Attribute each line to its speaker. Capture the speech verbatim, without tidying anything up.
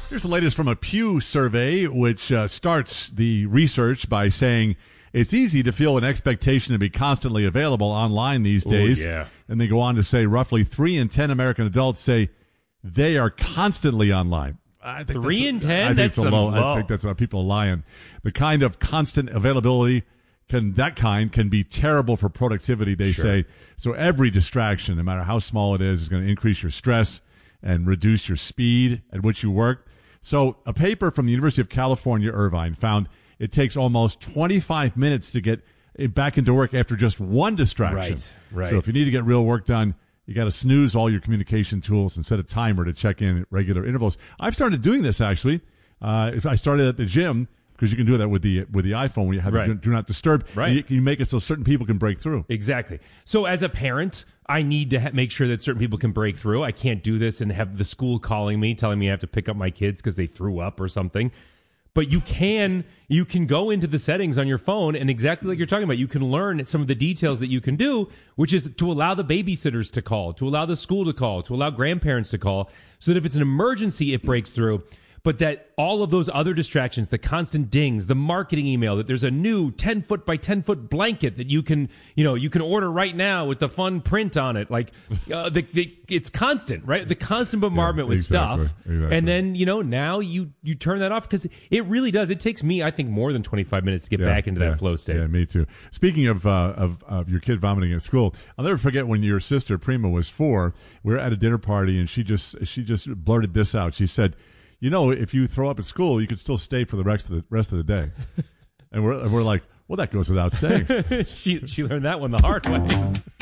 Speaker 1: Here's the latest from a Pew survey, which uh, starts the research by saying it's easy to feel an expectation to be constantly available online these days.
Speaker 2: Ooh, yeah.
Speaker 1: And they go on to say roughly three in ten American adults say they are constantly online. I think
Speaker 2: Three in ten?
Speaker 1: I think
Speaker 2: That's
Speaker 1: it's a low.
Speaker 2: low.
Speaker 1: I think that's how people are lying. The kind of constant availability can that kind can be terrible for productivity. They
Speaker 2: Sure.
Speaker 1: say so. Every distraction, no matter how small it is, is going to increase your stress and reduce your speed at which you work. So, a paper from the University of California, Irvine, found it takes almost twenty-five minutes to get back into work after just one distraction.
Speaker 2: Right, right.
Speaker 1: So, if you need to get real work done, you got to snooze all your communication tools and set a timer to check in at regular intervals. I've started doing this actually. Uh, if I started at the gym, because you can do that with the with the iPhone when you have
Speaker 2: Right.
Speaker 1: the do, do not disturb.
Speaker 2: Right.
Speaker 1: You, you make it so certain people can break through.
Speaker 2: Exactly. So as a parent, I need to ha- make sure that certain people can break through. I can't do this and have the school calling me, telling me I have to pick up my kids because they threw up or something. But you can you can go into the settings on your phone, and exactly like you're talking about, you can learn some of the details that you can do, which is to allow the babysitters to call, to allow the school to call, to allow grandparents to call, so that if it's an emergency, it breaks through. But that all of those other distractions, the constant dings, the marketing email, that there's a new ten foot by ten foot blanket that you can, you know, you can order right now with the fun print on it. Like, uh, the, the, it's constant, right? The constant bombardment
Speaker 1: Yeah,
Speaker 2: with
Speaker 1: exactly,
Speaker 2: stuff.
Speaker 1: exactly.
Speaker 2: And then, you know, now you, you turn that off because it really does. It takes me, I think, more than twenty-five minutes to get
Speaker 1: Yeah,
Speaker 2: back into
Speaker 1: yeah,
Speaker 2: that flow state.
Speaker 1: Yeah, me too. Speaking of, uh, of of your kid vomiting at school, I'll never forget when your sister Prima was four. We were at a dinner party, and she just she just blurted this out. She said, "You know, if you throw up at school, you could still stay for the rest of the rest of the day." And we're and we're like, "Well, that goes without saying."
Speaker 2: she she learned that one the hard way.